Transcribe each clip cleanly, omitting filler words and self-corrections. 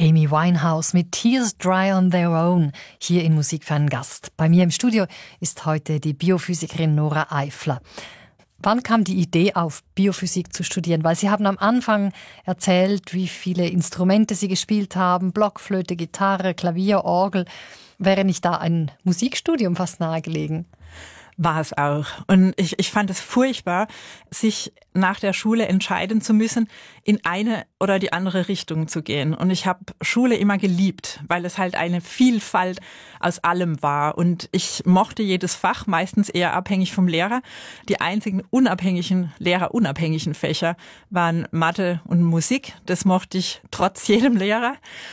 Amy Winehouse mit Tears Dry on Their Own, hier in Musik für einen Gast. Bei mir im Studio ist heute die Biophysikerin Nora Eifler. Wann kam die Idee auf, Biophysik zu studieren? Weil Sie haben am Anfang erzählt, wie viele Instrumente Sie gespielt haben, Blockflöte, Gitarre, Klavier, Orgel. Wäre nicht da ein Musikstudium fast nahegelegen? War es auch. Und ich fand es furchtbar, sich nach der Schule entscheiden zu müssen, in eine oder die andere Richtung zu gehen. Und ich habe Schule immer geliebt, weil es halt eine Vielfalt aus allem war. Und ich mochte jedes Fach, meistens eher abhängig vom Lehrer. Die einzigen lehrerunabhängigen Fächer waren Mathe und Musik. Das mochte ich trotz jedem Lehrer.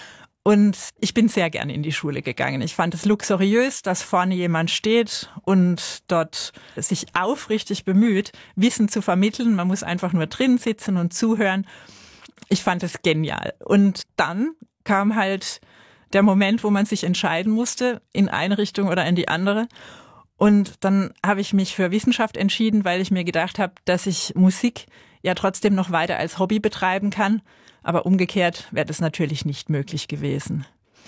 Und ich bin sehr gerne in die Schule gegangen. Ich fand es luxuriös, dass vorne jemand steht und dort sich aufrichtig bemüht, Wissen zu vermitteln. Man muss einfach nur drin sitzen und zuhören. Ich fand es genial. Und dann kam halt der Moment, wo man sich entscheiden musste, in eine Richtung oder in die andere. Und dann habe ich mich für Wissenschaft entschieden, weil ich mir gedacht habe, dass ich Musik ja trotzdem noch weiter als Hobby betreiben kann. Aber umgekehrt wäre das natürlich nicht möglich gewesen.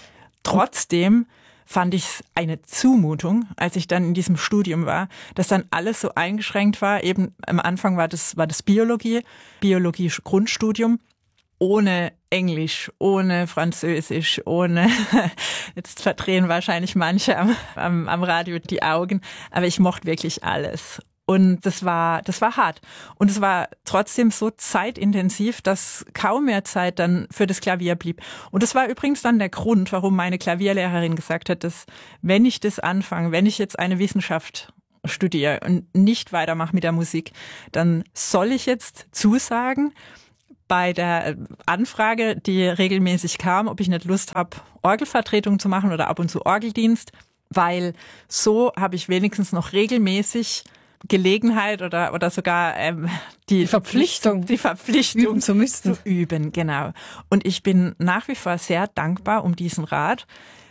Trotzdem fand ich es eine Zumutung, als ich dann in diesem Studium war, dass dann alles so eingeschränkt war. Eben am Anfang war das Biologie Grundstudium, ohne Englisch, ohne Französisch, ohne, jetzt verdrehen wahrscheinlich manche am Radio die Augen, aber ich mochte wirklich alles. Und das war hart. Und es war trotzdem so zeitintensiv, dass kaum mehr Zeit dann für das Klavier blieb. Und das war übrigens dann der Grund, warum meine Klavierlehrerin gesagt hat, dass wenn ich das anfange, wenn ich jetzt eine Wissenschaft studiere und nicht weitermache mit der Musik, dann soll ich jetzt zusagen bei der Anfrage, die regelmäßig kam, ob ich nicht Lust habe, Orgelvertretung zu machen oder ab und zu Orgeldienst, weil so habe ich wenigstens noch regelmäßig Gelegenheit oder sogar die Verpflichtung üben zu müssen. Zu üben, genau. Und ich bin nach wie vor sehr dankbar um diesen Rat,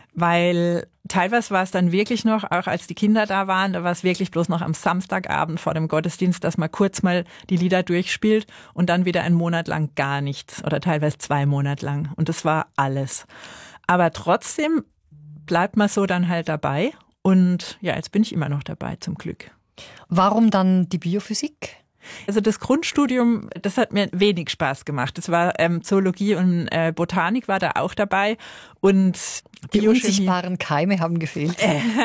weil teilweise war es dann wirklich noch, auch als die Kinder da waren, da war es wirklich bloß noch am Samstagabend vor dem Gottesdienst, dass man kurz mal die Lieder durchspielt und dann wieder einen Monat lang gar nichts oder teilweise 2 Monate lang. Und das war alles. Aber trotzdem bleibt man so dann halt dabei. Und ja, jetzt bin ich immer noch dabei, zum Glück. Warum dann die Biophysik? Also das Grundstudium, das hat mir wenig Spaß gemacht. Das war Zoologie und Botanik war da auch dabei. Und die unsichtbaren Keime haben gefehlt.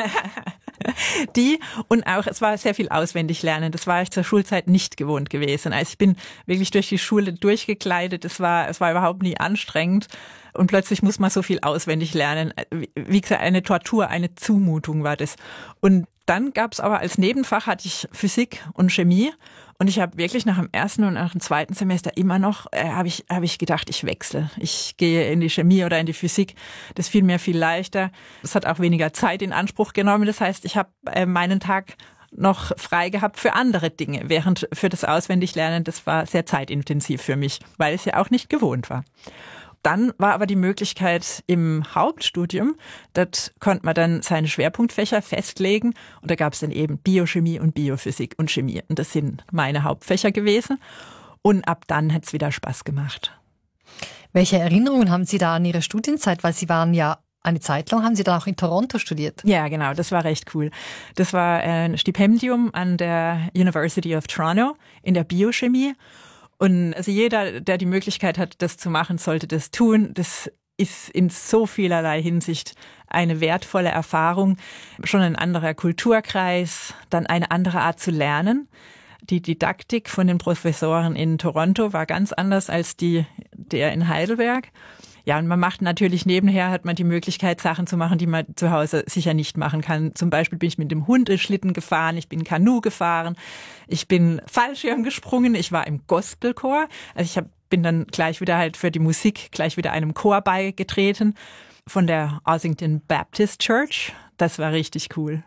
Und auch, es war sehr viel auswendig lernen. Das war ich zur Schulzeit nicht gewohnt gewesen. Also ich bin wirklich durch die Schule durchgekleidet. Es war überhaupt nie anstrengend. Und plötzlich muss man so viel auswendig lernen. Wie gesagt, eine Tortur, eine Zumutung war das. Und dann gab es aber als Nebenfach hatte ich Physik und Chemie. Und ich habe wirklich nach dem ersten und nach dem zweiten Semester immer noch, habe ich gedacht, ich wechsle. Ich gehe in die Chemie oder in die Physik. Das fiel mir viel leichter. Es hat auch weniger Zeit in Anspruch genommen. Das heißt, ich habe meinen Tag noch frei gehabt für andere Dinge. Während für das Auswendiglernen, das war sehr zeitintensiv für mich, weil es ja auch nicht gewohnt war. Dann war aber die Möglichkeit im Hauptstudium, dort konnte man dann seine Schwerpunktfächer festlegen und da gab es dann eben Biochemie und Biophysik und Chemie und das sind meine Hauptfächer gewesen und ab dann hat es wieder Spaß gemacht. Welche Erinnerungen haben Sie da an Ihre Studienzeit, weil Sie waren ja eine Zeit lang, haben Sie dann auch in Toronto studiert? Ja, genau, das war recht cool. Das war ein Stipendium an der University of Toronto in der Biochemie. Und also jeder, der die Möglichkeit hat, das zu machen, sollte das tun. Das ist in so vielerlei Hinsicht eine wertvolle Erfahrung. Schon ein anderer Kulturkreis, dann eine andere Art zu lernen. Die Didaktik von den Professoren in Toronto war ganz anders als der in Heidelberg. Ja, und man macht natürlich nebenher, hat man die Möglichkeit, Sachen zu machen, die man zu Hause sicher nicht machen kann. Zum Beispiel bin ich mit dem Hundeschlitten gefahren, ich bin Kanu gefahren, ich bin Fallschirm gesprungen, ich war im Gospelchor. Also ich bin dann gleich wieder halt für die Musik gleich wieder einem Chor beigetreten von der Ossington Baptist Church. Das war richtig cool.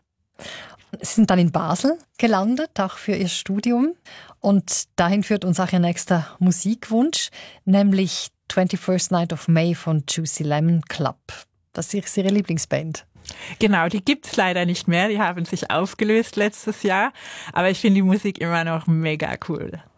Sie sind dann in Basel gelandet, auch für Ihr Studium. Und dahin führt uns auch Ihr nächster Musikwunsch, nämlich 21st Night of May von Juicy Lemon Club. Das ist Ihre Lieblingsband. Genau, die gibt's leider nicht mehr. Die haben sich aufgelöst letztes Jahr. Aber ich finde die Musik immer noch mega cool.